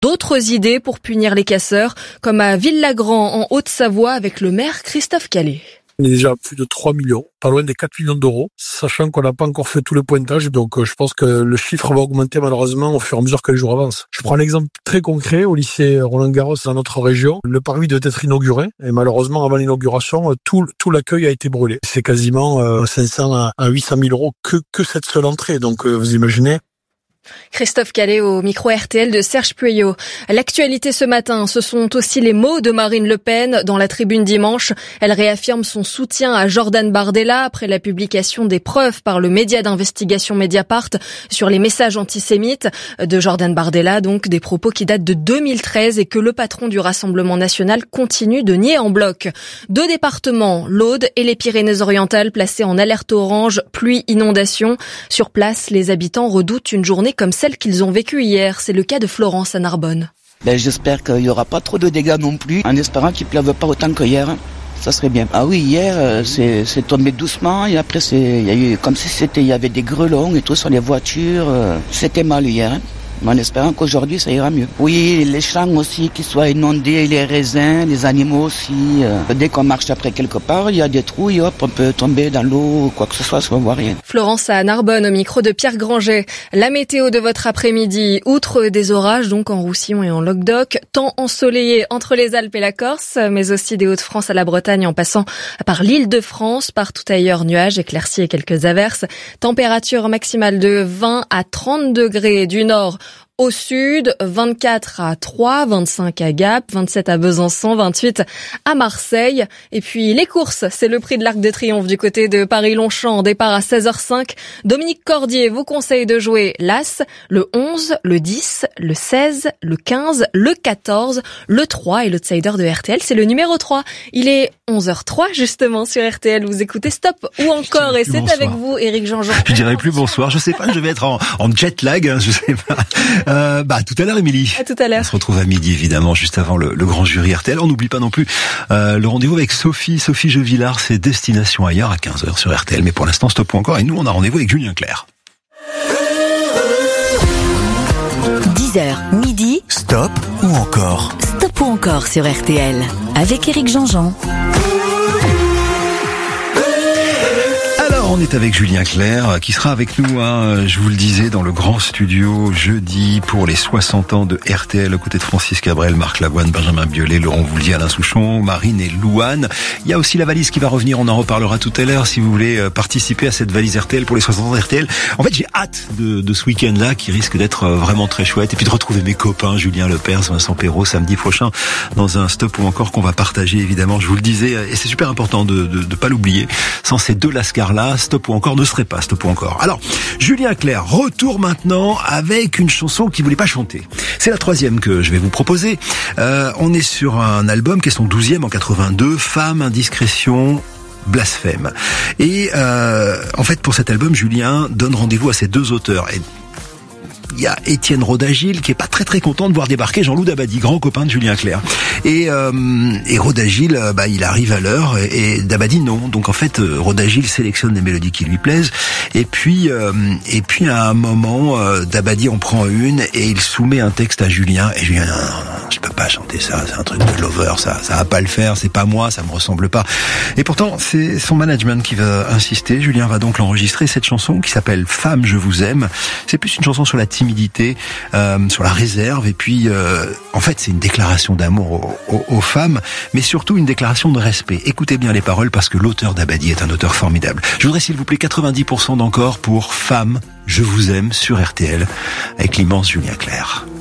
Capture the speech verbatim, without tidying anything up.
d'autres idées pour punir les casseurs, comme à Villagrand en Haute-Savoie avec le maire Christophe Calais. On est déjà à plus de trois millions, pas loin des quatre millions d'euros, sachant qu'on n'a pas encore fait tout le pointage, donc euh, je pense que le chiffre va augmenter malheureusement au fur et à mesure que les jours avancent. Je prends un exemple très concret, au lycée Roland-Garros dans notre région, le parvis devait être inauguré, et malheureusement avant l'inauguration, tout, tout l'accueil a été brûlé. C'est quasiment euh, cinq cents à huit cent mille euros que, que cette seule entrée, donc euh, vous imaginez. Christophe Calais au micro R T L de Serge Pueyo. L'actualité ce matin, ce sont aussi les mots de Marine Le Pen dans la tribune dimanche. Elle réaffirme son soutien à Jordan Bardella après la publication des preuves par le média d'investigation Mediapart sur les messages antisémites de Jordan Bardella, donc des propos qui datent de deux mille treize et que le patron du Rassemblement national continue de nier en bloc. Deux départements, l'Aude et les Pyrénées-Orientales, placés en alerte orange, pluie, inondation. Sur place, les habitants redoutent une journée comme celle qu'ils ont vécue hier. C'est le cas de Florence à Narbonne. Ben, j'espère qu'il n'y aura pas trop de dégâts non plus, en espérant qu'il ne pleuve pas autant qu'hier. Ça serait bien. Ah oui, hier, c'est, c'est tombé doucement et après, c'est, il y a eu, comme si c'était, il y avait des grelons et tout sur les voitures. C'était mal hier. Hein. En espérant qu'aujourd'hui, ça ira mieux. Oui, les champs aussi qui soient inondés, les raisins, les animaux aussi. Euh, dès qu'on marche après quelque part, il y a des trous et hop, on peut tomber dans l'eau ou quoi que ce soit, ça ne voit rien. Florence à Narbonne, au micro de Pierre Granger. La météo de votre après-midi, outre des orages, donc en Roussillon et en Languedoc, temps ensoleillé entre les Alpes et la Corse, mais aussi des Hauts-de-France à la Bretagne en passant par l'Île-de-France, partout ailleurs nuages, éclaircies et quelques averses. Température maximale de vingt à trente degrés du nord au sud, vingt-quatre à Troyes, vingt-cinq à Gap, vingt-sept à Besançon, vingt-huit à Marseille. Et puis les courses, c'est le prix de l'Arc de Triomphe du côté de Paris-Longchamp, départ à seize heures cinq. Dominique Cordier vous conseille de jouer l'As, le onze, le dix, le seize, le quinze, le quatorze, le trois et l'outsider de R T L, c'est le numéro trois. Il est onze heures trois justement sur R T L. Vous écoutez Stop ou encore et c'est bonsoir. Avec vous Éric Jean-Jean. Je dirais plus bonsoir, je sais pas, je vais être en, en jet lag, hein, je sais pas. Euh, bah tout à l'heure Émilie. À tout à l'heure. On se retrouve à midi évidemment, juste avant le, le grand jury R T L. On n'oublie pas non plus euh, le rendez-vous avec Sophie, Sophie Jevillard, c'est Destination Ailleurs à quinze heures sur R T L. Mais pour l'instant, Stop ou encore. Et nous, on a rendez-vous avec Julien Clerc. dix heures, midi. Stop ou encore. Stop ou encore sur R T L. Avec Éric Jean-Jean. On est avec Julien Clerc qui sera avec nous, hein, je vous le disais, dans le grand studio jeudi pour les soixante ans de R T L aux côtés de Francis Cabrel, Marc Lavoine, Benjamin Biolay, Laurent Voulzy, Alain Souchon, Marine et Louane. Il y a aussi la valise qui va revenir, on en reparlera tout à l'heure si vous voulez participer à cette valise R T L pour les soixante ans de R T L. En fait, j'ai hâte de, de ce week-end-là qui risque d'être vraiment très chouette et puis de retrouver mes copains, Julien Lepers, Vincent Perrault, samedi prochain dans un Stop ou encore qu'on va partager évidemment, je vous le disais, et c'est super important de de, de pas l'oublier. Sans ces deux lascars-là, Stop ou encore ne serait pas Stop ou encore. Alors, Julien Clerc, retour maintenant avec une chanson qu'il voulait pas chanter. C'est la troisième que je vais vous proposer. Euh, on est sur un album qui est son douzième en quatre-vingt-deux, Femme, Indiscrétion, Blasphème. Et euh, en fait, pour cet album, Julien donne rendez-vous à ces deux auteurs. Et il y a Étienne Rodagil qui est pas très très content de voir débarquer Jean-Loup Dabadi, grand copain de Julien Clerc. Et, euh, et Rodagil, bah, il arrive à l'heure et, et Dabadi non. Donc en fait, Rodagil sélectionne des mélodies qui lui plaisent. Et puis, euh, et puis à un moment, euh, Dabadi en prend une et il soumet un texte à Julien. Et Julien, non, non, non, je peux pas chanter ça. C'est un truc de lover, ça, ça va pas le faire. C'est pas moi, ça me ressemble pas. Et pourtant, c'est son management qui va insister. Julien va donc l'enregistrer, cette chanson qui s'appelle Femme, je vous aime. C'est plus une chanson sur la timidité, euh, sur la réserve, et puis euh, en fait c'est une déclaration d'amour aux, aux, aux femmes, mais surtout une déclaration de respect. Écoutez bien les paroles parce que l'auteur Dabadi est un auteur formidable. Je voudrais s'il vous plaît quatre-vingt-dix pour cent d'encore pour Femme, je vous aime sur R T L avec l'immense Julien Clerc.